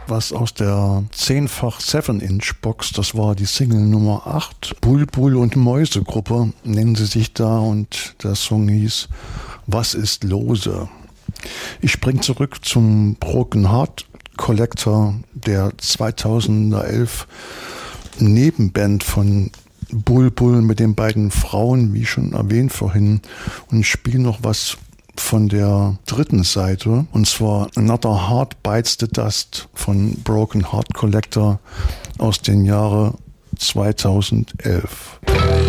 was aus der 10-fach 7-Inch-Box, das war die Single Nummer 8. Bulbul und Mäuse-Gruppe nennen sie sich da und der Song hieß Was ist lose? Ich spring zurück zum Broken Heart Collector, der 2011 Nebenband von Bulbul mit den beiden Frauen, wie schon erwähnt vorhin, und ich spiele noch was von der dritten Seite, und zwar Another Heart Bites the Dust von Broken Heart Collector aus den Jahren 2011.